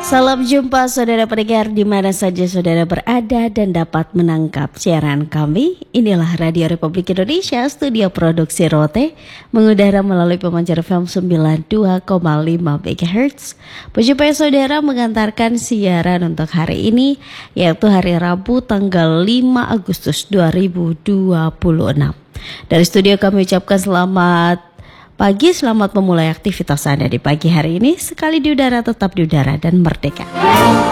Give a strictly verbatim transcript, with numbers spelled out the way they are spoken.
Salam jumpa saudara pendengar di mana saja saudara berada dan dapat menangkap siaran kami. Inilah Radio Republik Indonesia, studio produksi Rote, mengudara melalui pemancar F M sembilan puluh dua koma lima megahertz. Berjumpa saudara mengantarkan siaran untuk hari ini, yaitu hari Rabu tanggal lima Agustus dua ribu dua puluh enam. Dari studio kami ucapkan selamat pagi, selamat memulai aktivitas Anda di pagi hari ini. Sekali di udara, tetap di udara dan merdeka.